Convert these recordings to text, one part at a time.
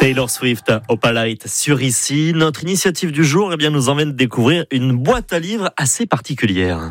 Taylor Swift, Opalite sur ici. Notre initiative du jour nous emmène découvrir une boîte à livres assez particulière.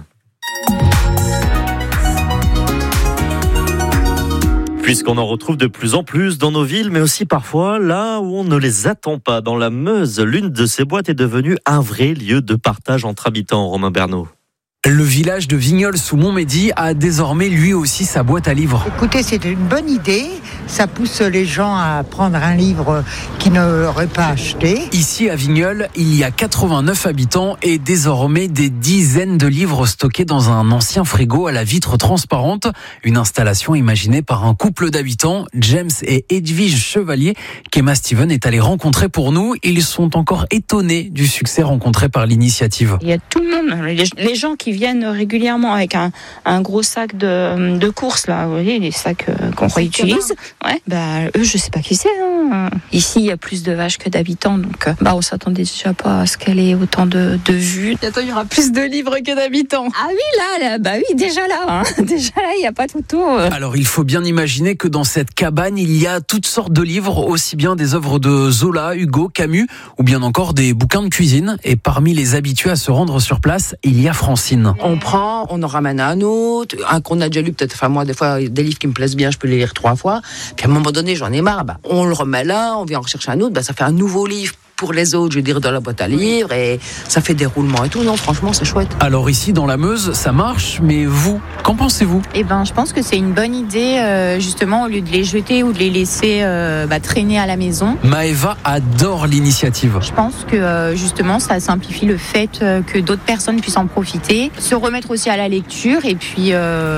Puisqu'on en retrouve de plus en plus dans nos villes, mais aussi parfois là où on ne les attend pas. Dans la Meuse, l'une de ces boîtes est devenue un vrai lieu de partage entre habitants, Romain Bernot. Le village de Vignols-sous-Montmédy a désormais lui aussi sa boîte à livres. Écoutez, c'est une bonne idée. Ça pousse les gens à prendre un livre qu'ils n'auraient pas acheté. Ici à Vignols, il y a 89 habitants et désormais des dizaines de livres stockés dans un ancien frigo à la vitre transparente. Une installation imaginée par un couple d'habitants, James et Edwige Chevalier, qu'Emma Steven est allée rencontrer pour nous. Ils sont encore étonnés du succès rencontré par l'initiative. Il y a tout le monde, les gens qui viennent régulièrement avec un gros sac de courses, là, vous voyez, les sacs qu'on réutilise. Ouais, eux, je sais pas qui c'est. Hein. Ici, il y a plus de vaches que d'habitants, donc on s'attendait déjà pas à ce qu'elle ait autant de vues. Bientôt, il y aura plus de livres que d'habitants. Ah oui, là, déjà là. Hein. Déjà là, il n'y a pas de photo. Alors, il faut bien imaginer que dans cette cabane, il y a toutes sortes de livres, aussi bien des œuvres de Zola, Hugo, Camus, ou bien encore des bouquins de cuisine. Et parmi les habitués à se rendre sur place, il y a Francine. On prend, on en ramène un autre, un qu'on a déjà lu peut-être, moi des fois des livres qui me plaisent bien, je peux les lire 3 fois, puis à un moment donné j'en ai marre, on le remet là, on vient en rechercher un autre, ça fait un nouveau livre pour les autres, je veux dire, dans la boîte à livres, et ça fait des roulements et tout, non, franchement c'est chouette. Alors ici dans la Meuse, ça marche, mais vous, qu'en pensez-vous ? Je pense que c'est une bonne idée, justement, au lieu de les jeter ou de les laisser traîner à la maison. Maëva adore l'initiative. Je pense que justement ça simplifie le fait que d'autres personnes puissent en profiter, se remettre aussi à la lecture et puis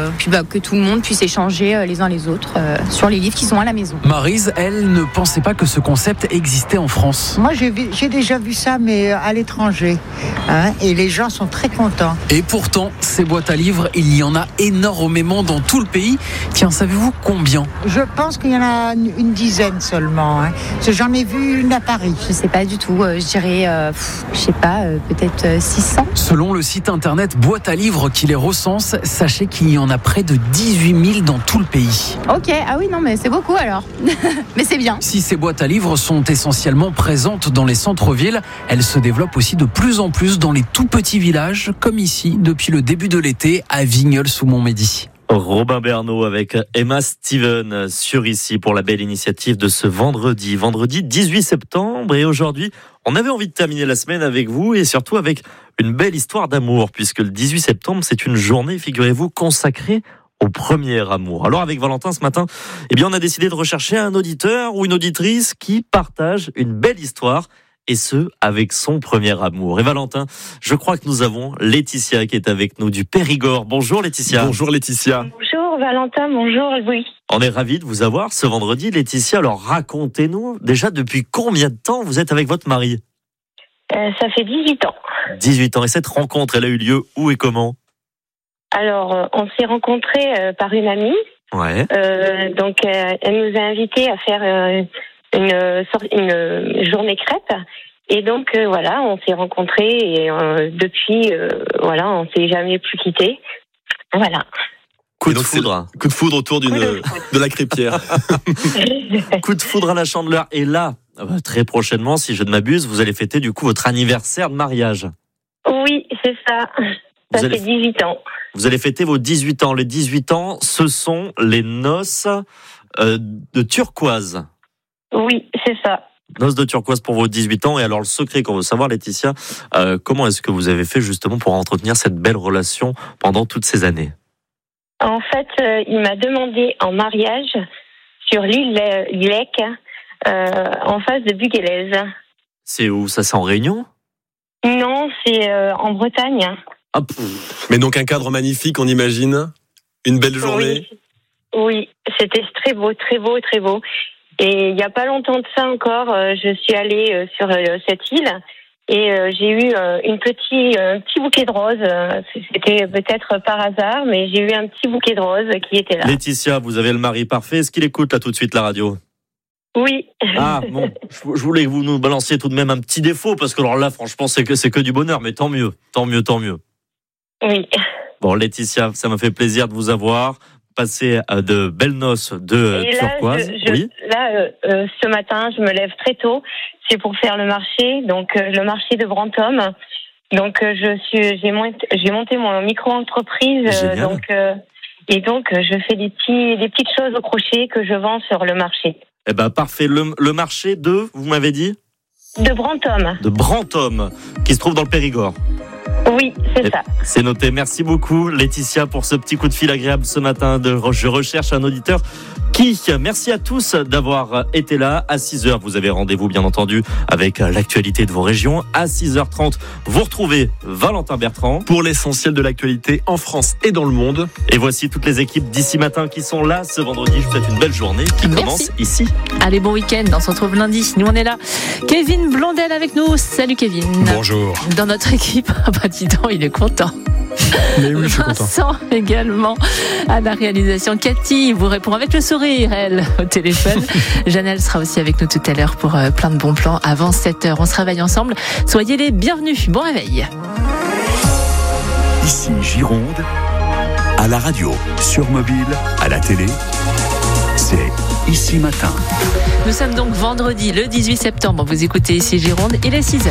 que tout le monde puisse échanger les uns les autres sur les livres qui sont à la maison. Maryse, elle ne pensait pas que ce concept existait en France. Moi j'ai déjà vu ça, mais à l'étranger, et les gens sont très contents. Et pourtant, ces boîtes à livres, il y en a énormément dans tout le pays. Tiens, savez-vous combien ? Je pense qu'il y en a une dizaine seulement. Parce que j'en ai vu une à Paris. Je sais pas du tout, je dirais, peut-être 600. Selon le site internet Boîte à livres qui les recense, sachez qu'il y en a près de 18 000 dans tout le pays. Ok, ah oui, non, mais c'est beaucoup alors. Mais c'est bien. Si ces boîtes à livres sont essentiellement présentes dans les centres-villes, elles se développent aussi de plus en plus dans les tout petits villages, comme ici, depuis le début de l'été, à Vignols-sous-Montmédy. Robin Bernot avec Emma Steven sur ici pour la belle initiative de ce vendredi 18 septembre. Et aujourd'hui, on avait envie de terminer la semaine avec vous et surtout avec une belle histoire d'amour, puisque le 18 septembre, c'est une journée, figurez-vous, consacrée au premier amour. Alors avec Valentin ce matin, on a décidé de rechercher un auditeur ou une auditrice qui partage une belle histoire, et ce, avec son premier amour. Et Valentin, je crois que nous avons Laetitia qui est avec nous du Périgord. Bonjour Laetitia. Bonjour Laetitia. Bonjour Valentin, bonjour Louis. On est ravis de vous avoir ce vendredi Laetitia. Alors racontez-nous, déjà depuis combien de temps vous êtes avec votre mari ? Ça fait 18 ans. 18 ans. Et cette rencontre, elle a eu lieu où et comment ? Alors, on s'est rencontrés par une amie. Ouais. Donc, elle nous a invités à faire une journée crêpe. Et donc, on s'est rencontrés et depuis, on s'est jamais plus quittés. Voilà. Coup de foudre. Coup de foudre autour de la crêpière. Coup de foudre à la Chandeleur. Et là, très prochainement, si je ne m'abuse, vous allez fêter du coup votre anniversaire de mariage. Oui, c'est ça. Ça fait 18 ans. Vous allez fêter vos 18 ans. Les 18 ans, ce sont les noces de turquoise. Oui, c'est ça. Noces de turquoise pour vos 18 ans. Et alors, le secret qu'on veut savoir, Laetitia, comment est-ce que vous avez fait justement pour entretenir cette belle relation pendant toutes ces années ? En fait, il m'a demandé en mariage sur l'île Lec, en face de Buguélez. C'est où ça ? C'est en Réunion ? Non, c'est en Bretagne. Ah, mais donc un cadre magnifique, on imagine. Une belle journée. Oui, c'était très beau, très beau, très beau. Et il n'y a pas longtemps de ça encore, je suis allée sur cette île et j'ai eu un petit bouquet de roses. C'était peut-être par hasard, mais j'ai eu un petit bouquet de roses qui était là. Laetitia, vous avez le mari parfait. Est-ce qu'il écoute là tout de suite la radio ? Oui. Ah bon, je voulais que vous nous balanciez tout de même un petit défaut, parce que alors là, franchement, c'est que du bonheur, mais tant mieux. Oui. Bon, Laetitia, ça m'a fait plaisir de vous avoir. passer de belles noces de turquoise. Oui. Ce matin, je me lève très tôt. C'est pour faire le marché, donc le marché de Brantôme. Donc j'ai monté mon micro-entreprise. Et donc je fais des petites choses au crochet que je vends sur le marché. Eh ben parfait. Le marché vous m'avez dit ? De Brantôme. De Brantôme, qui se trouve dans le Périgord. Oui, c'est ça. C'est noté. Merci beaucoup, Laetitia, pour ce petit coup de fil agréable ce matin. Je recherche un auditeur qui. Merci à tous d'avoir été là. À 6h, vous avez rendez-vous, bien entendu, avec l'actualité de vos régions. À 6h30, vous retrouvez Valentin Bertrand. Pour l'essentiel de l'actualité en France et dans le monde. Et voici toutes les équipes d'ici matin qui sont là ce vendredi. Je vous souhaite une belle journée qui commence ici. Allez, bon week-end. On se retrouve lundi. Nous, on est là. Kevin Blondel avec nous. Salut, Kevin. Bonjour. Dans notre équipe, dis donc, il est content. Mais oui, je suis content. Vincent également à la réalisation. Cathy vous répond avec le sourire, elle, au téléphone. Janelle sera aussi avec nous tout à l'heure pour plein de bons plans avant 7h. On se réveille ensemble. Soyez les bienvenus. Bon réveil. Ici Gironde, à la radio, sur mobile, à la télé. C'est Ici Matin. Nous sommes donc vendredi, le 18 septembre. Vous écoutez Ici Gironde, il est 6h.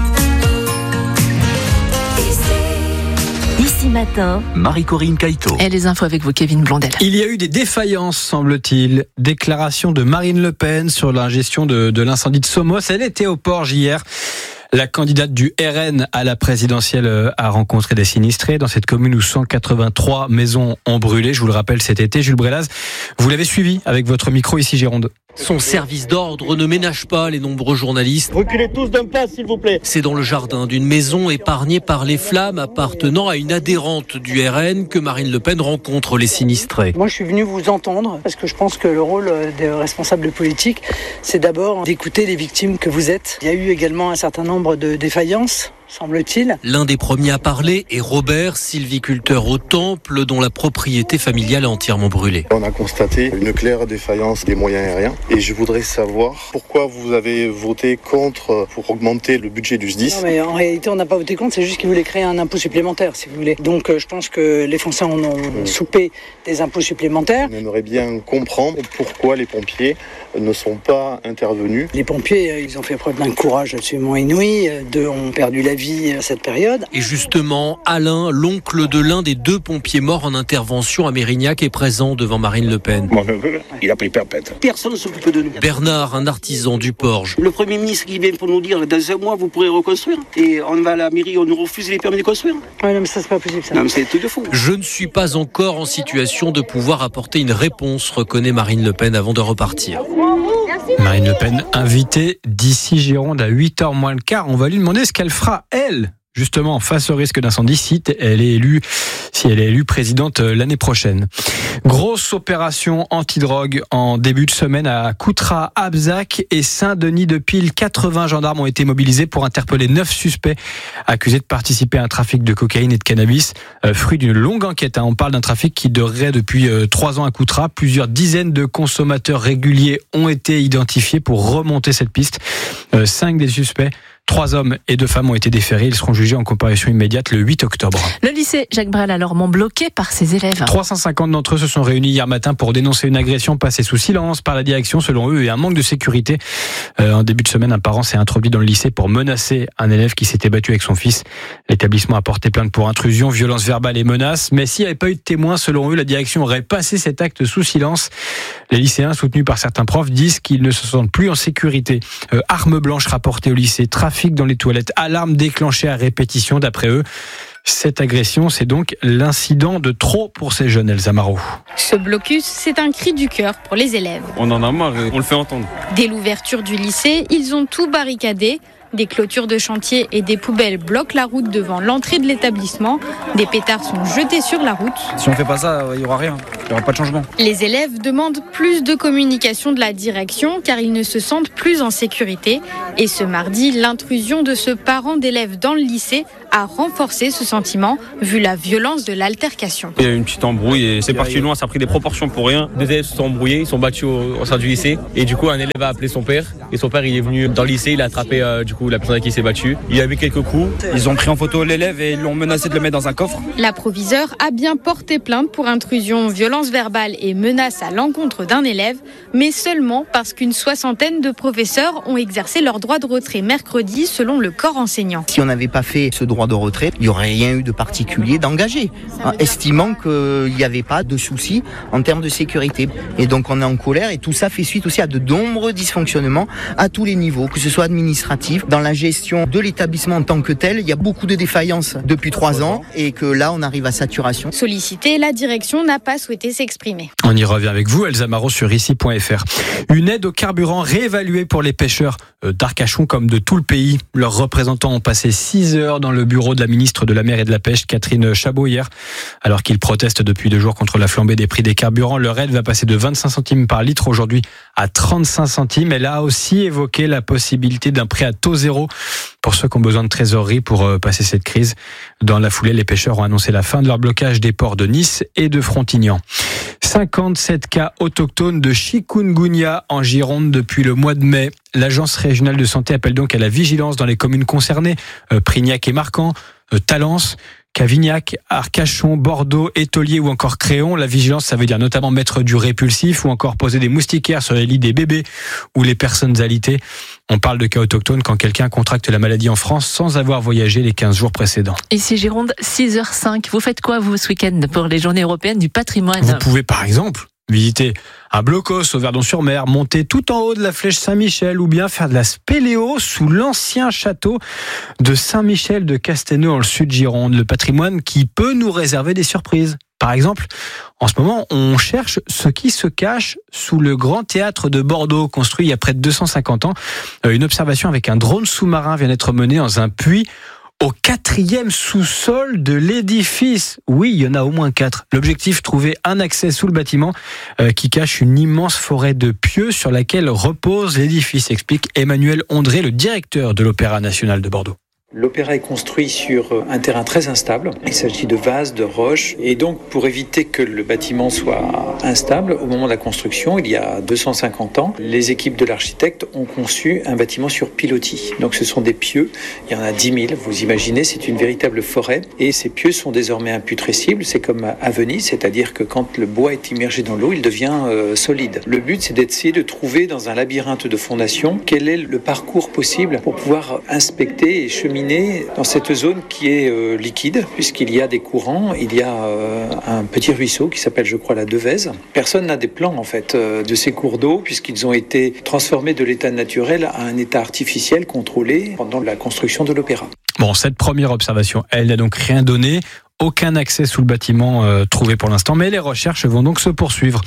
Ici Matin, Marie-Corinne Caïto. Et les infos avec vous, Kevin Blondel. Il y a eu des défaillances, semble-t-il. Déclaration de Marine Le Pen sur la gestion de l'incendie de Somos. Elle était au Porge hier. La candidate du RN à la présidentielle a rencontré des sinistrés dans cette commune où 183 maisons ont brûlé. Je vous le rappelle, cet été, Jules Brélaz, vous l'avez suivi avec votre micro ici Gironde. Son service d'ordre ne ménage pas les nombreux journalistes. Reculez tous d'un pas, s'il vous plaît. C'est dans le jardin d'une maison épargnée par les flammes appartenant à une adhérente du RN que Marine Le Pen rencontre les sinistrés. Moi, je suis venu vous entendre parce que je pense que le rôle des responsables politiques, c'est d'abord d'écouter les victimes que vous êtes. Il y a eu également un certain nombre de défaillances, semble-t-il. L'un des premiers à parler est Robert, sylviculteur au Temple, dont la propriété familiale est entièrement brûlée. On a constaté une claire défaillance des moyens aériens et je voudrais savoir pourquoi vous avez voté contre pour augmenter le budget du SDIS. Non, mais en réalité, on n'a pas voté contre, c'est juste qu'ils voulaient créer un impôt supplémentaire, si vous voulez. Donc je pense que les Français en ont soupé des impôts supplémentaires. On aimerait bien comprendre pourquoi les pompiers ne sont pas intervenus. Les pompiers, ils ont fait preuve d'un courage absolument inouï. Deux ont perdu la vie à cette période. Et justement, Alain, l'oncle de l'un des deux pompiers morts en intervention à Mérignac, est présent devant Marine Le Pen. Mon neveu, il a pris perpète. Personne ne s'occupe de nous. Bernard, un artisan du Porge. Le Premier ministre qui vient pour nous dire, dans un mois, vous pourrez reconstruire. Et on va à la mairie, on nous refuse les permis de construire. Ouais, non, mais ça, c'est pas possible, ça. Non, mais c'est tout de fou. Je ne suis pas encore en situation de pouvoir apporter une réponse, reconnaît Marine Le Pen avant de repartir. Marine Le Pen, invitée d'ici Gironde à 8h moins le quart. On va lui demander ce qu'elle fera, elle, justement, face au risque d'incendie, si elle est élue présidente l'année prochaine. Grosse opération antidrogue en début de semaine à Coutras, Abzac et Saint-Denis-de-Pile. 80 gendarmes ont été mobilisés pour interpeller 9 suspects accusés de participer à un trafic de cocaïne et de cannabis, fruit d'une longue enquête. On parle d'un trafic qui durerait depuis 3 ans à Coutras. Plusieurs dizaines de consommateurs réguliers ont été identifiés pour remonter cette piste. 5 des suspects, 3 hommes et 2 femmes ont été déférés. Ils seront jugés en comparution immédiate le 8 octobre. Le lycée Jacques Brel a Lormont bloqué par ses élèves. 350 d'entre eux se sont réunis hier matin pour dénoncer une agression passée sous silence par la direction, selon eux, et un manque de sécurité. En début de semaine, un parent s'est introduit dans le lycée pour menacer un élève qui s'était battu avec son fils. L'établissement a porté plainte pour intrusion, violence verbale et menaces. Mais s'il n'y avait pas eu de témoins, selon eux, la direction aurait passé cet acte sous silence. Les lycéens, soutenus par certains profs, disent qu'ils ne se sentent plus en sécurité. Armes blanches rapportées au lycée, trafic dans les toilettes, alarme déclenchée à répétition. D'après eux, cette agression, c'est donc l'incident de trop pour ces jeunes, Elsa Marot. Ce blocus, c'est un cri du cœur pour les élèves. On en a marre, on le fait entendre. Dès l'ouverture du lycée, ils ont tout barricadé. Des clôtures de chantier et des poubelles bloquent la route devant l'entrée de l'établissement. Des pétards sont jetés sur la route. Si on fait pas ça, il n'y aura rien. Il n'y aura pas de changement. Les élèves demandent plus de communication de la direction car ils ne se sentent plus en sécurité. Et ce mardi, l'intrusion de ce parent d'élève dans le lycée a renforcé ce sentiment vu la violence de l'altercation. Il y a eu une petite embrouille et c'est parti loin, ça a pris des proportions pour rien. 2 élèves se sont embrouillés, ils sont battus au sein du lycée. Et du coup, un élève a appelé son père. Et son père, il est venu dans le lycée, il a attrapé coup, la personne avec qui il s'est battu. Il a mis quelques coups. Ils ont pris en photo l'élève et ils l'ont menacé de le mettre dans un coffre. L'approviseur a bien porté plainte pour intrusion, violence verbale et menace à l'encontre d'un élève, mais seulement parce qu'une soixantaine de professeurs ont exercé leur droit de retrait mercredi selon le corps enseignant. Si on n'avait pas fait ce droit de retrait, il n'y aurait rien eu de particulier d'engagé, estimant qu'il n'y avait pas de soucis en termes de sécurité. Et donc on est en colère et tout ça fait suite aussi à de nombreux dysfonctionnements à tous les niveaux, que ce soit administratif, dans la gestion de l'établissement en tant que tel. Il y a beaucoup de défaillances depuis 3 ans et que là on arrive à saturation. Sollicitée, la direction n'a pas souhaité s'exprimer. On y revient avec vous, Elsa Marot sur ici.fr. Une aide au carburant réévaluée pour les pêcheurs d'Arcachon comme de tout le pays. Leurs représentants ont passé 6 heures dans le bureau de la ministre de la Mer et de la Pêche, Catherine Chabot, hier. Alors qu'ils protestent depuis 2 jours contre la flambée des prix des carburants, leur aide va passer de 25 centimes par litre aujourd'hui à 35 centimes. Elle a aussi évoqué la possibilité d'un prêt à taux zéro pour ceux qui ont besoin de trésorerie pour passer cette crise. Dans la foulée, les pêcheurs ont annoncé la fin de leur blocage des ports de Nice et de Frontignan. 57 cas autochtones de chikungunya en Gironde depuis le mois de mai. L'Agence régionale de santé appelle donc à la vigilance dans les communes concernées, Prignac et Marcan, Talence, Cavignac, Arcachon, Bordeaux, Étolier ou encore Créon. La vigilance, ça veut dire notamment mettre du répulsif ou encore poser des moustiquaires sur les lits des bébés ou les personnes alitées. On parle de cas autochtones quand quelqu'un contracte la maladie en France sans avoir voyagé les 15 jours précédents. Ici Gironde, 6h05. Vous faites quoi vous ce week-end pour les journées européennes du patrimoine ? Vous pouvez par exemple visiter un blocos au Verdon-sur-Mer, monter tout en haut de la flèche Saint-Michel ou bien faire de la spéléo sous l'ancien château de Saint-Michel de Casténeux dans le sud Gironde. Le patrimoine qui peut nous réserver des surprises. Par exemple, en ce moment, on cherche ce qui se cache sous le Grand Théâtre de Bordeaux, construit il y a près de 250 ans. Une observation avec un drone sous-marin vient d'être menée dans un puits au 4e sous-sol de l'édifice. Oui, il y en a au moins 4. L'objectif, trouver un accès sous le bâtiment qui cache une immense forêt de pieux sur laquelle repose l'édifice, explique Emmanuel Ondré, le directeur de l'Opéra national de Bordeaux. L'opéra est construit sur un terrain très instable. Il s'agit de vases, de roches. Et donc, pour éviter que le bâtiment soit instable, au moment de la construction, il y a 250 ans, les équipes de l'architecte ont conçu un bâtiment sur pilotis. Donc, ce sont des pieux. Il y en a 10 000. Vous imaginez, c'est une véritable forêt. Et ces pieux sont désormais imputrescibles. C'est comme à Venise, c'est-à-dire que quand le bois est immergé dans l'eau, il devient solide. Le but, c'est d'essayer de trouver dans un labyrinthe de fondations quel est le parcours possible pour pouvoir inspecter et cheminer dans cette zone qui est liquide, puisqu'il y a des courants, il y a un petit ruisseau qui s'appelle, je crois, la Devèze. Personne n'a des plans, en fait, de ces cours d'eau, puisqu'ils ont été transformés de l'état naturel à un état artificiel contrôlé pendant la construction de l'opéra. Bon, cette première observation, elle n'a donc rien donné. Aucun accès sous le bâtiment trouvé pour l'instant, mais les recherches vont donc se poursuivre.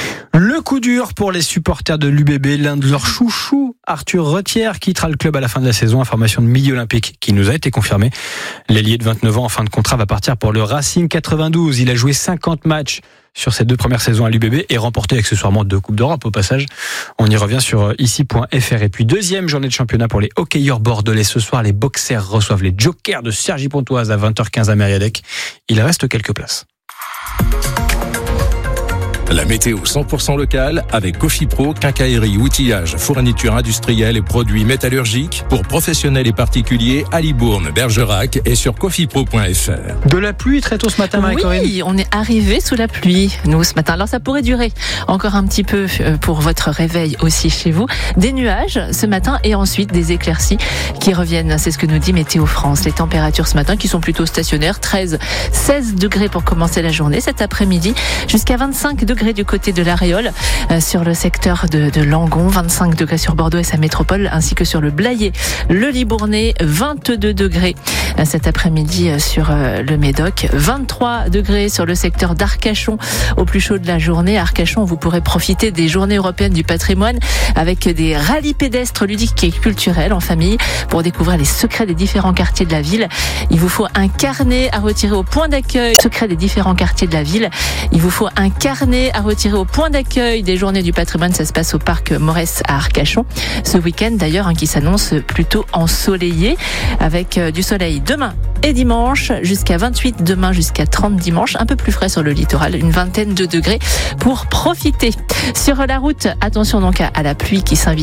Le coup dur pour les supporters de l'UBB, l'un de leurs chouchous, Arthur Retière, quittera le club à la fin de la saison. Information de Midi Olympique qui nous a été confirmée. L'ailier de 29 ans en fin de contrat va partir pour le Racing 92. Il a joué 50 matchs sur ses 2 premières saisons à l'UBB et remporté accessoirement 2 Coupes d'Europe au passage. On y revient sur ici.fr. Et puis 2e journée de championnat pour les hockeyeurs bordelais. Ce soir, les boxers reçoivent les Jokers de Cergy-Pontoise à 20h15 à Mériadec. Il reste quelques places. La météo 100% locale avec Cofipro, quincaillerie, outillage, fourniture industrielle et produits métallurgiques pour professionnels et particuliers à Libourne, Bergerac et sur cofipro.fr. De la pluie très tôt ce matin, Marie-Corinne. Oui, on est arrivé sous la pluie, nous, ce matin. Alors, ça pourrait durer encore un petit peu pour votre réveil aussi chez vous. Des nuages ce matin et ensuite des éclaircies qui reviennent. C'est ce que nous dit Météo France. Les températures ce matin qui sont plutôt stationnaires. 13-16 degrés pour commencer la journée. Cet après-midi, jusqu'à 25 degrés du côté de l'Aréole, sur le secteur de Langon, 25 degrés sur Bordeaux et sa métropole, ainsi que sur le Blayais, le Libournais, 22 degrés cet après-midi sur le Médoc, 23 degrés sur le secteur d'Arcachon au plus chaud de la journée. À Arcachon, vous pourrez profiter des journées européennes du patrimoine avec des rallyes pédestres ludiques et culturels en famille pour découvrir les secrets des différents quartiers de la ville. Il vous faut un carnet à retirer au point d'accueil. Secrets des différents quartiers de la ville. Il vous faut un carnet à retirer au point d'accueil des journées du patrimoine. Ça se passe au parc Morès à Arcachon. Ce week-end d'ailleurs, qui s'annonce plutôt ensoleillé avec du soleil demain et dimanche, jusqu'à 28 demain, jusqu'à 30 dimanche, un peu plus frais sur le littoral, une vingtaine de degrés pour profiter. Sur la route, attention donc à la pluie qui s'invite.